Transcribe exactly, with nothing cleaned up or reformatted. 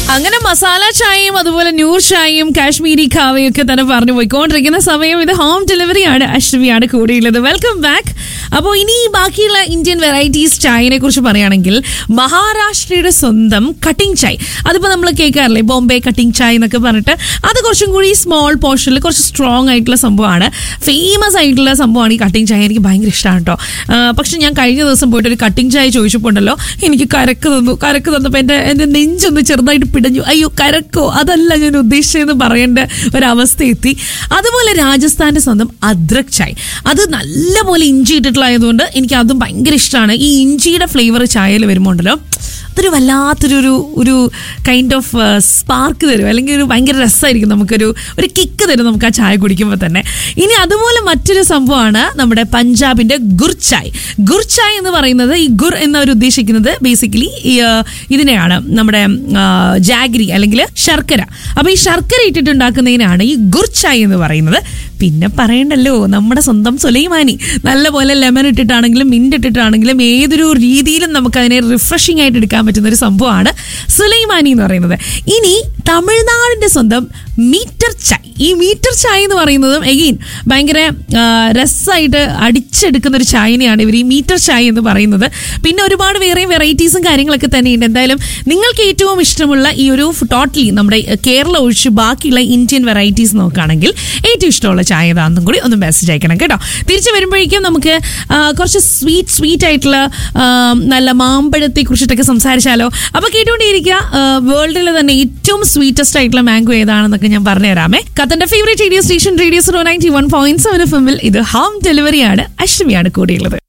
അങ്ങനെ മസാല ചായയും അതുപോലെ നൂർ ചായയും കാശ്മീരി ഖാവയും ഒക്കെ തന്നെ പറഞ്ഞു പോയിക്കൊണ്ടിരിക്കുന്ന സമയം ഇത് ഹോം ഡെലിവറിയാണ്. അശ്വിയാണ് കൂടെയുള്ളത്. Welcome back. അപ്പോൾ ഇനി ബാക്കിയുള്ള ഇന്ത്യൻ വെറൈറ്റീസ് ചായനെ കുറിച്ച് പറയുകയാണെങ്കിൽ മഹാരാഷ്ട്രയുടെ സ്വന്തം കട്ടിംഗ് ചായ്, അതിപ്പോൾ നമ്മൾ കേൾക്കാറില്ലേ ബോംബെ കട്ടിംഗ് ചായ് എന്നൊക്കെ പറഞ്ഞിട്ട്, അത് കുറച്ചും കൂടി സ്മോൾ പോർഷനിൽ കുറച്ച് സ്ട്രോങ് ആയിട്ടുള്ള സംഭവമാണ്. ഫേമസ് ആയിട്ടുള്ള സംഭവമാണ് ഈ കട്ടിംഗ് ചായ. എനിക്ക് ഭയങ്കര ഇഷ്ടമാണ് കേട്ടോ. പക്ഷെ ഞാൻ കഴിഞ്ഞ ദിവസം പോയിട്ട് ഒരു കട്ടിംഗ് ചായ ചോദിച്ചപ്പോൾ ഉണ്ടല്ലോ, എനിക്ക് കരക്ക് തന്നു. കരക്ക് തന്നപ്പോൾ എൻ്റെ എൻ്റെ നെഞ്ചൊന്ന് ചെറുതായിട്ട് പിടഞ്ഞു. അയ്യോ കരക്കോ, അതല്ല ഞാൻ ഉദ്ദേശിച്ചതെന്ന് പറയേണ്ട ഒരവസ്ഥ എത്തി. അതുപോലെ രാജസ്ഥാന്റെ സ്വന്തം അദ്രക് ചായ്, അത് നല്ലപോലെ ഇഞ്ചി ഇട്ടിട്ടുള്ളതായതുകൊണ്ട് എനിക്ക് അതും ഭയങ്കര ഇഷ്ടമാണ്. ഈ ഇഞ്ചിയുടെ ഫ്ലേവർ ചായയിൽ വരുമ്പോൾ ഉണ്ടല്ലോ, അതൊരു വല്ലാത്തൊരു ഒരു കൈൻഡ് ഓഫ് സ്പാർക്ക് തരും, അല്ലെങ്കിൽ ഒരു ഭയങ്കര രസമായിരിക്കും, നമുക്കൊരു ഒരു കിക്ക് തരും നമുക്ക് ആ ചായ കുടിക്കുമ്പോൾ തന്നെ. ഇനി അതുപോലെ മറ്റൊരു സംഭവമാണ് നമ്മുടെ പഞ്ചാബിന്റെ ഗുർ ചായ്. ഗുർ ചായ് എന്ന് പറയുന്നത്, ഈ ഗുർ എന്നവർ ഉദ്ദേശിക്കുന്നത് ബേസിക്കലി ഇതിനെയാണ്, നമ്മുടെ ജാഗ്രി അല്ലെങ്കിൽ ശർക്കര. അപ്പൊ ഈ ശർക്കര ഇട്ടിട്ടുണ്ടാക്കുന്നതിനാണ് ഈ ഗുർ ചായ് എന്ന് പറയുന്നത്. പിന്നെ പറയണ്ടല്ലോ, നമ്മുടെ സ്വന്തം സുലൈമാനി നല്ലപോലെ ലെമൺ ഇട്ടിട്ടാണെങ്കിലും മിന്റ് ഇട്ടിട്ടാണെങ്കിലും ഏതൊരു രീതിയിലും നമുക്ക് അതിനെ റിഫ്രഷിംഗ് ആയിട്ട് എടുക്കാൻ പറ്റുന്ന ഒരു സംഭവമാണ് സുലൈമാനി എന്ന് പറയുന്നത്. ഇനി തമിഴ്നാടിന്റെ സ്വന്തം മീറ്റർ ചായ്. ഈ മീറ്റർ ചായ് എന്ന് പറയുന്നതും എഗെയിൻ ഭയങ്കര രസമായിട്ട് അടിച്ചെടുക്കുന്ന ഒരു ചായനെയാണ് ഇവർ ഈ മീറ്റർ ചായ് എന്ന് പറയുന്നത്. പിന്നെ ഒരുപാട് വേറെ വെറൈറ്റീസും കാര്യങ്ങളൊക്കെ തന്നെയുണ്ട്. എന്തായാലും നിങ്ങൾക്ക് ഏറ്റവും ഇഷ്ടമുള്ള ഈ ഒരു ടോട്ടലി നമ്മുടെ കേരള ഒഴിച്ച് ബാക്കിയുള്ള ഇന്ത്യൻ വെറൈറ്റീസ് നോക്കുകയാണെങ്കിൽ ഏറ്റവും ഇഷ്ടമുള്ള ചായ ഏതാണെന്നും കൂടി ഒന്ന് മെസ്സേജ് അയക്കണം കേട്ടോ. തിരിച്ചു വരുമ്പോഴേക്കും നമുക്ക് കുറച്ച് സ്വീറ്റ് സ്വീറ്റ് ആയിട്ടുള്ള നല്ല മാമ്പഴത്തെ കുറിച്ചിട്ടൊക്കെ സംസാരിച്ചാലോ. അപ്പൊ കേട്ടുകൊണ്ടേയിരിക്കുക. വേൾഡിലെ തന്നെ ഏറ്റവും സ്വീറ്റസ്റ്റ് ആയിട്ടുള്ള മാംഗോ ഏതാണെന്നൊക്കെ ഞാൻ പറഞ്ഞു തരാമേ. ഖത്തറിന്റെ favourite radio station radio zero ninety one point seven F എമ്മിൽ ഇത് ഹോം ഡെലിവറിയാണ്. അശ്വിയാണ് കൂടെയുള്ളത്.